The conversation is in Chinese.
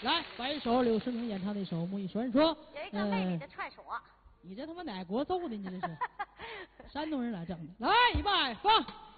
来，摆一首刘世明演唱的一首《木易传说》。 有一个美丽的传说。 你这他妈哪国奏的？你这是山东人来整的。来，预备，放。